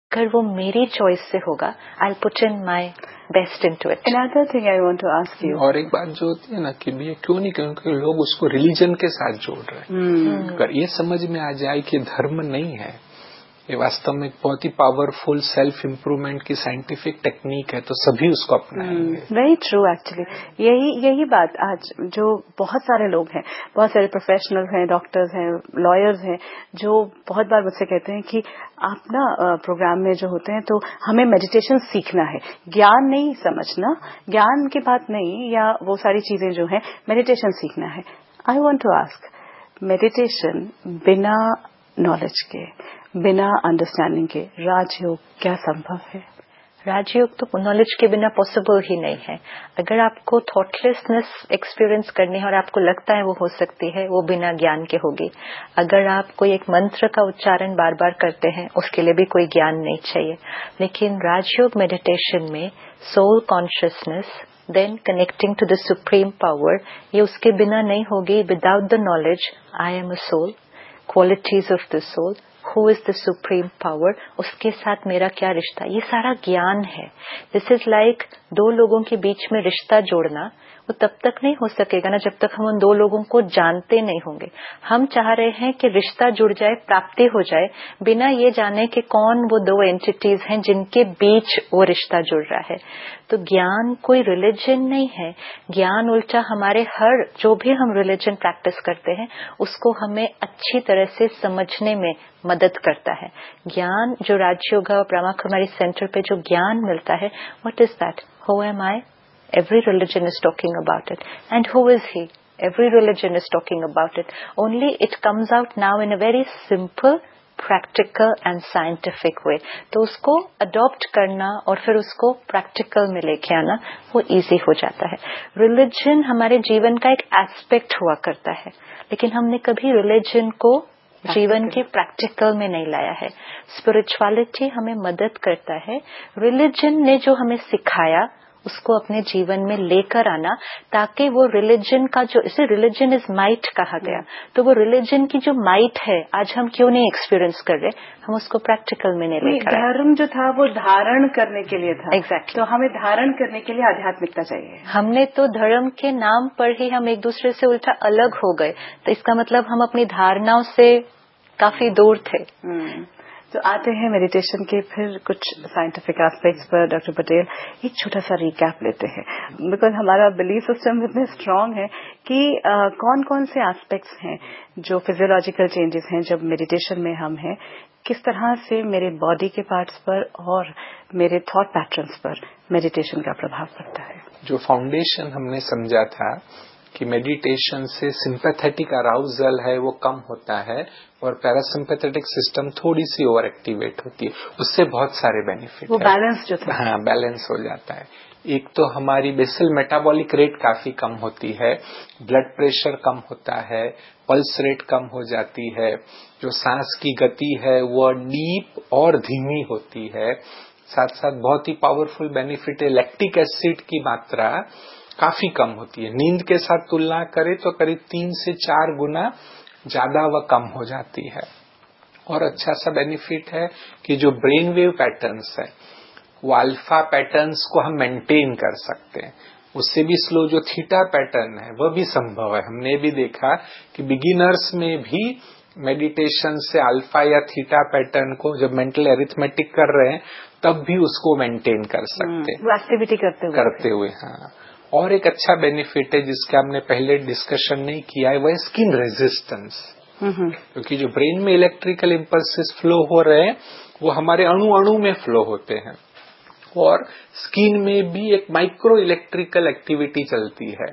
अगर वो मेरी चॉइस से होगा, I put in my best into it. Another thing I want to ask you. और एक बात जो होती है ना कि ये क्यों नहीं, क्योंकि लोग उसको रिलीजन के साथ जोड़ रहे हैं। अगर ये समझ में आ जाए कि धर्म नहीं है, ये वास्तव में एक बहुत ही पावरफुल सेल्फ इम्प्रूवमेंट की साइंटिफिक टेक्निक है, तो सभी उसको अपनाएंगे। Very true. एक्चुअली यही बात आज जो बहुत सारे लोग हैं, बहुत सारे प्रोफेशनल्स हैं, डॉक्टर्स हैं, लॉयर्स हैं, जो बहुत बार मुझसे कहते हैं कि आप ना प्रोग्राम में जो होते हैं तो हमें मेडिटेशन सीखना है, ज्ञान नहीं समझना, ज्ञान की बात नहीं, या वो सारी चीजें जो हैं, मेडिटेशन सीखना है। I want to ask, meditation बिना नॉलेज के, बिना अंडरस्टैंडिंग के, राजयोग क्या संभव है? राजयोग तो नॉलेज के बिना पॉसिबल ही नहीं है। अगर आपको थॉटलेसनेस एक्सपीरियंस करनी है और आपको लगता है वो हो सकती है, वो बिना ज्ञान के होगी। अगर आप कोई एक मंत्र का उच्चारण बार बार करते हैं, उसके लिए भी कोई ज्ञान नहीं चाहिए। लेकिन राजयोग मेडिटेशन में soul consciousness, then connecting to the supreme power, ये उसके बिना नहीं होगी। Without the knowledge I am a soul, qualities of the soul, who is the supreme power, उसके साथ मेरा क्या रिश्ता, ये सारा ज्ञान है। दिस इज लाइक दो लोगों के बीच में रिश्ता जोड़ना, वो तब तक नहीं हो सकेगा ना जब तक हम उन दो लोगों को जानते नहीं होंगे। हम चाह रहे हैं कि रिश्ता जुड़ जाए, प्राप्ति हो जाए, बिना ये जाने कि कौन वो दो एंटिटीज हैं जिनके बीच वो रिश्ता जुड़ रहा है। तो ज्ञान कोई रिलीजन नहीं है, ज्ञान उल्टा हमारे हर जो भी हम रिलीजन प्रैक्टिस करते हैं उसको हमें अच्छी तरह से समझने में मदद करता है। ज्ञान जो राजयोग और ब्रह्मा कुमारी सेंटर पे जो ज्ञान मिलता है, what is that? Who am I? Every religion is talking about it. And who is he? Every religion is talking about it. Only it comes out now in a very simple, practical and scientific way. तो उसको adopt करना और फिर उसको practical में लेके आना वो easy हो जाता है। Religion हमारे जीवन का एक aspect हुआ करता है, लेकिन हमने कभी religion को जीवन के प्रैक्टिकल में नहीं लाया है। स्पिरिचुअलिटी हमें मदद करता है, रिलीजन ने जो हमें सिखाया उसको अपने जीवन में लेकर आना, ताकि वो रिलीजन का जो, इसे रिलीजन इज माइट कहा गया, तो वो रिलीजन की जो माइट है आज हम क्यों नहीं एक्सपीरियंस कर रहे, हम उसको प्रैक्टिकल में नहीं लेकर आए। धर्म जो था वो धारण करने के लिए था। Exactly. तो हमें धारण करने के लिए आध्यात्मिकता चाहिए। हमने तो धर्म के नाम पर ही हम एक दूसरे से उल्टा अलग हो गए, तो इसका मतलब हम अपनी धारणाओं से काफी दूर थे। तो आते हैं मेडिटेशन के फिर कुछ साइंटिफिक एस्पेक्ट्स पर। डॉक्टर पटेल, एक छोटा सा रिकैप लेते हैं, बिकॉज हमारा बिलीफ सिस्टम इतने स्ट्रांग है कि कौन कौन से एस्पेक्ट्स हैं जो फिजियोलॉजिकल चेंजेस हैं जब मेडिटेशन में हम हैं, किस तरह से मेरे बॉडी के पार्ट्स पर और मेरे थॉट पैटर्न्स पर मेडिटेशन का प्रभाव पड़ता है। जो फाउंडेशन हमने समझा था कि मेडिटेशन से सिंपैथेटिक अराउजल है वो कम होता है और पैरासिम्पैथेटिक सिस्टम थोड़ी सी ओवर एक्टिवेट होती है, उससे बहुत सारे बेनिफिट वो बैलेंस जो था, हाँ बैलेंस हो जाता है। एक तो हमारी बेसल मेटाबॉलिक रेट काफी कम होती है, ब्लड प्रेशर कम होता है, पल्स रेट कम हो जाती है, जो सांस की गति है वो डीप और धीमी होती है, साथ साथ बहुत ही पावरफुल बेनिफिट है, लैक्टिक एसिड की मात्रा काफी कम होती है। नींद के साथ तुलना करें तो करीब 3 से 4 गुना ज्यादा व कम हो जाती है। और अच्छा सा बेनिफिट है कि जो ब्रेन वेव पैटर्न्स है वो अल्फा पैटर्न्स को हम मेंटेन कर सकते हैं, उससे भी स्लो जो थीटा पैटर्न है वह भी संभव है। हमने भी देखा कि बिगिनर्स में भी मेडिटेशन से अल्फा या थीटा पैटर्न को जब मेंटल एरिथमेटिक कर रहे हैं तब भी उसको मेंटेन कर सकते हैं, वो एक्टिविटी करते हुए। हाँ। और एक अच्छा बेनिफिट है जिसका हमने पहले डिस्कशन नहीं किया है, वह स्किन रेजिस्टेंस, क्योंकि जो ब्रेन में इलेक्ट्रिकल इम्पल्सेस फ्लो हो रहे हैं वो हमारे अणु अणु में फ्लो होते हैं और स्किन में भी एक माइक्रो इलेक्ट्रिकल एक्टिविटी चलती है,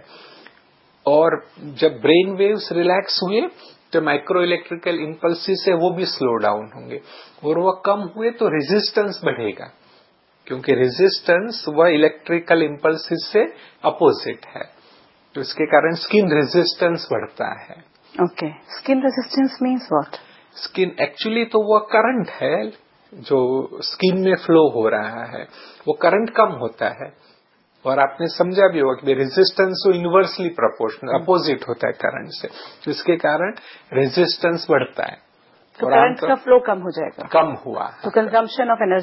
और जब ब्रेन वेव्स रिलैक्स हुए तो माइक्रो इलेक्ट्रिकल इम्पल्सेस है वो भी स्लो डाउन होंगे, और वह कम हुए तो रेजिस्टेंस बढ़ेगा, क्योंकि रेजिस्टेंस वह इलेक्ट्रिकल इम्पल्सिस से अपोजिट है, तो इसके कारण स्किन रेजिस्टेंस बढ़ता है। Okay, skin resistance means what? Skin actually तो वह करंट है जो स्किन में फ्लो हो रहा है, वो करंट कम होता है, और आपने समझा भी होगा कि रेजिस्टेंस तो इनवर्सली प्रोपोर्शनल अपोजिट होता है करंट से, तो इसके कारण रेजिस्टेंस बढ़ता है, तो करंट का फ्लो कम हो जाएगा, कम हुआ तो कंजम्पशन ऑफ एनर्जी